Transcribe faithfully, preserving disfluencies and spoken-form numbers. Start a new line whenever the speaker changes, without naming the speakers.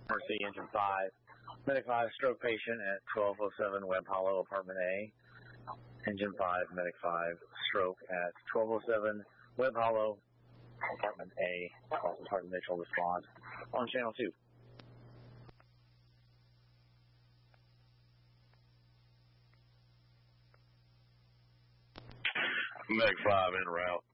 Mercy, Engine five. Medic five, stroke patient at twelve oh seven Webb Hollow, Apartment A. Engine five, Medic five, stroke at twelve oh seven Webb Hollow, Apartment A. Boston Sergeant Mitchell respond on Channel two.
Medic five en route.